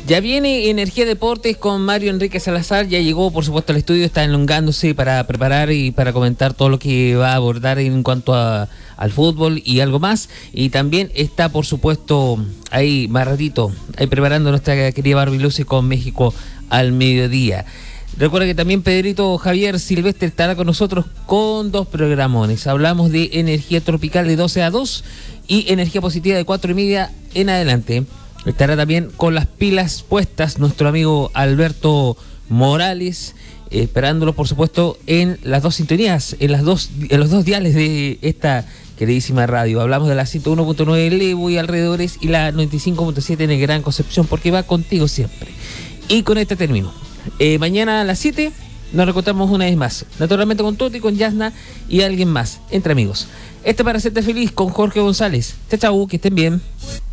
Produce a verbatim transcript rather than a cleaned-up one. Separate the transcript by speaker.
Speaker 1: Ya viene Energía Deportes con Mario Enrique Salazar, ya llegó por supuesto al estudio, está enlongándose para preparar y para comentar todo lo que va a abordar en cuanto a, al fútbol y algo más. Y también está por supuesto ahí más ratito, ahí preparando nuestra querida Barbie Lucy con México al mediodía. Recuerda que también Pedrito Javier Silvestre estará con nosotros con dos programones. Hablamos de energía tropical de doce a dos y energía positiva de cuatro y media en adelante. Estará también con las pilas puestas nuestro amigo Alberto Morales, eh, esperándolo por supuesto en las dos sintonías, en las dos, en los dos diales de esta queridísima radio. Hablamos de la ciento uno punto nueve Levo y alrededores y la noventa y cinco punto siete en el Gran Concepción, porque va contigo siempre. Y con este termino. Eh, mañana a las siete nos reencontramos una vez más, naturalmente con Toti, con Yasna y alguien más, entre amigos. Este para hacerte feliz con Jorge González. Chao, chao, que estén bien.